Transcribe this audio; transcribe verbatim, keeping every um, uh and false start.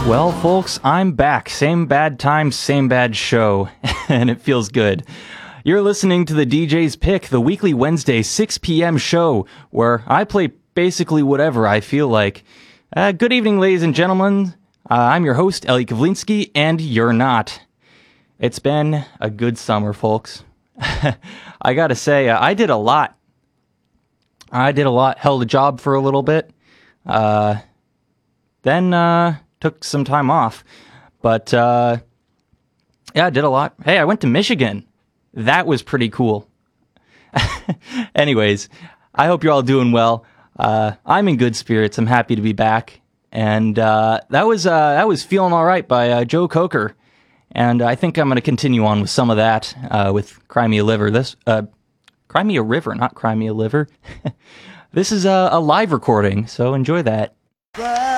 Well, folks, I'm back. Same bad time, same bad show, and it feels good. You're listening to the D J's Pick, the weekly Wednesday six p.m. show, where I play basically whatever I feel like. Uh, good evening, ladies and gentlemen. Uh, I'm your host, Eli Kavlinsky, and you're not. It's been a good summer, folks. I gotta say, uh, I did a lot. I did a lot, held a job for a little bit, uh, then uh, took some time off. But, uh, yeah, I did a lot. Hey, I went to Michigan. That was pretty cool. Anyways, I hope you're all doing well. Uh, I'm in good spirits. I'm happy to be back. And uh, that was uh, that was Feeling All Right by uh, Joe Cocker. And I think I'm going to continue on with some of that uh, with Cry Me a Liver. This, uh, Cry Me a River, not Cry Me a Liver. This is a, a live recording, so enjoy that.